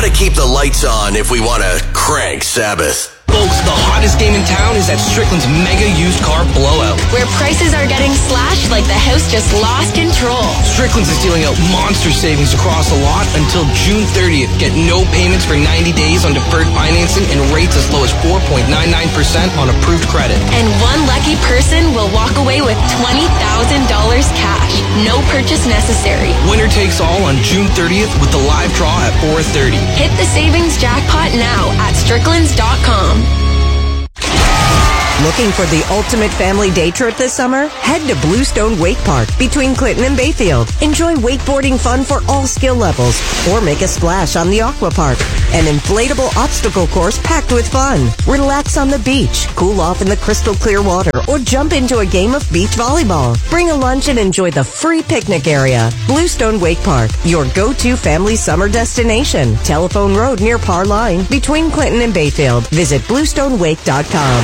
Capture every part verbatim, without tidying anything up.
gotta keep the lights on if we want to crank Sabbath. Folks, the hottest game in town is at Strickland's Mega Used Car Blowout, where prices are getting slashed like the house just lost control. Strickland's is dealing out monster savings across the lot until June thirtieth. Get no payments for ninety days on deferred financing and rates as low as four point nine nine percent on approved credit. And one lucky person will walk away with twenty thousand dollars cash. No purchase necessary. Winner takes all on June thirtieth with the live draw at four thirty. Hit the savings jackpot now at stricklands dot com. Looking for the ultimate family day trip this summer? Head to Bluestone Wake Park between Clinton and Bayfield. Enjoy wakeboarding fun for all skill levels, or make a splash on the Aqua Park, an inflatable obstacle course packed with fun. Relax on the beach, cool off in the crystal clear water, or jump into a game of beach volleyball. Bring a lunch and enjoy the free picnic area. Bluestone Wake Park, your go-to family summer destination. Telephone Road near Parr Line between Clinton and Bayfield. Visit bluestone wake dot com.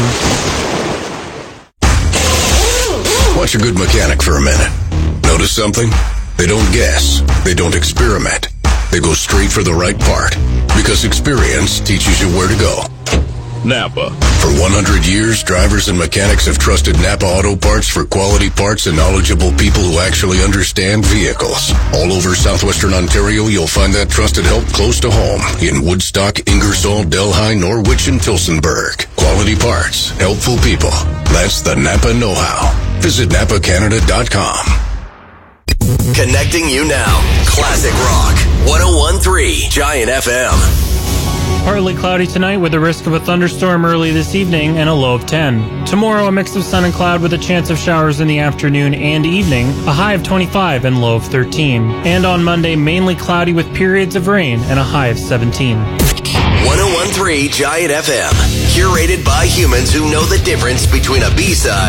Watch a good mechanic for a minute. Notice something? They don't guess. They don't experiment. They go straight for the right part. Because experience teaches you where to go. Napa. For one hundred years, drivers and mechanics have trusted Napa Auto Parts for quality parts and knowledgeable people who actually understand vehicles. All over southwestern Ontario, you'll find that trusted help close to home. In Woodstock, Ingersoll, Delhi, Norwich, and Tillsonburg. Quality parts. Helpful people. That's the Napa know-how. Visit napa canada dot com. Connecting you now. Classic Rock. one oh one point three Giant F M. Partly cloudy tonight with the risk of a thunderstorm early this evening and a low of ten. Tomorrow, a mix of sun and cloud with a chance of showers in the afternoon and evening, a high of twenty-five and low of thirteen. And on Monday, mainly cloudy with periods of rain and a high of seventeen. one oh one point three Giant F M. Curated by humans who know the difference between a B-side